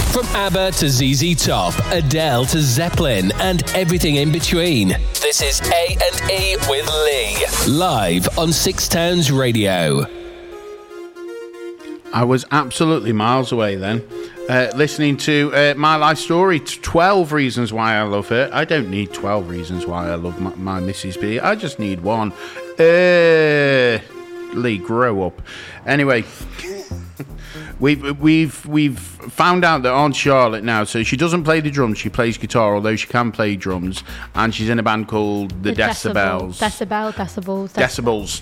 From ABBA to ZZ Top, Adele to Zeppelin, and everything in between. This is A&E with Lee, live on Six Towns Radio. I was absolutely miles away then, listening to My Life Story, 12 Reasons Why I Love Her. I don't need 12 reasons why I love my Mrs. B. I just need one. Lee, grow up. Anyway, we've found out that Aunt Charlotte now, so she doesn't play the drums, she plays guitar, although she can play drums, and she's in a band called the Decibels. Decibels.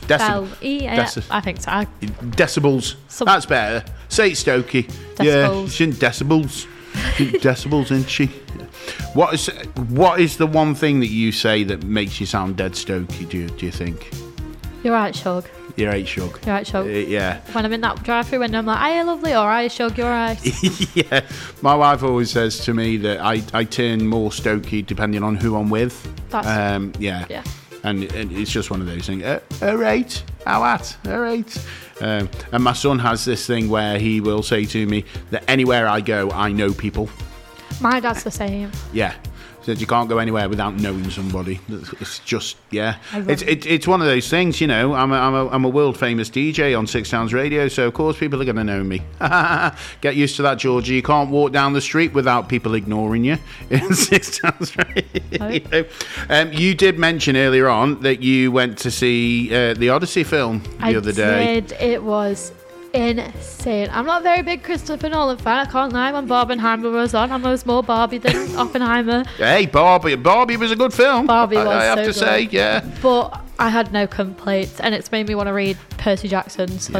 I think so. Decibels. That's better. Say it, Stokey. Decibels. Yeah, she's in decibels. Decibels, isn't she? What is the one thing that you say that makes you sound dead Stokey, do you think? You're right, Shug. You're right, Shug. You're right, Shug. Yeah. When I'm in that drive-through window, I'm like, "Hiya, lovely," or "Hiya, Shug, you're right." Yeah. My wife always says to me that I turn more Stokey depending on who I'm with. Yeah. And it's just one of those things. All right. How at? All right. And my son has this thing where he will say to me that anywhere I go, I know people. My dad's the same. Yeah. Said you can't go anywhere without knowing somebody. It's just, yeah. It's one of those things, you know. I'm a world famous DJ on Six Towns Radio, so of course people are going to know me. Get used to that, Georgie. You can't walk down the street without people ignoring you in Six Towns Radio. You did mention earlier on that you went to see the Odyssey film the other day. I did. It was insane. I'm not a very big Christopher Nolan fan, I can't lie. When Barbenheimer was on, I was more Barbie than Oppenheimer. Hey, Barbie was a good film. Barbie was I have so to good. say, yeah. But I had no complaints, and it's made me want to read Percy Jackson. So.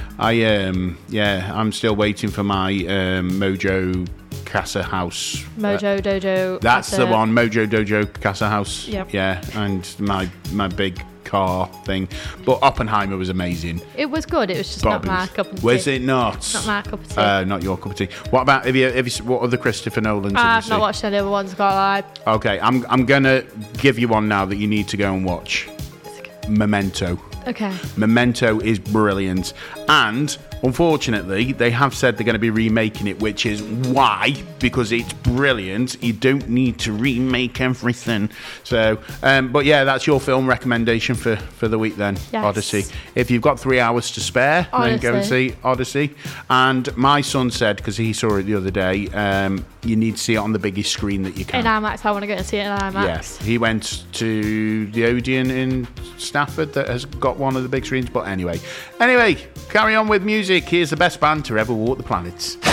Yeah, I'm still waiting for my Mojo Casa House. Mojo Dojo. That's the one, Mojo Dojo Casa House. Yep. Yeah, and my big car thing. But Oppenheimer was amazing. It was good. It was just not my cup of tea. Was it not? Not my cup of tea. Not your cup of tea. What about what other Christopher Nolans? I've not watched any other ones. Can't lie. Okay, I'm gonna give you one now that you need to go and watch. Memento. Okay. Memento is brilliant, and unfortunately they have said they're going to be remaking it, which is why, because it's brilliant, you don't need to remake everything. So but yeah, that's your film recommendation for the week then. Yes. Odyssey. If you've got 3 hours to spare, then go and see Odyssey. And my son said, because he saw it the other day, you need to see it on the biggest screen that you can. In IMAX. I want to go and see it in IMAX. Yeah, he went to the Odeon in Stafford that has got one of the big screens. But anyway, carry on with music. Here's the best band to ever walk the planets.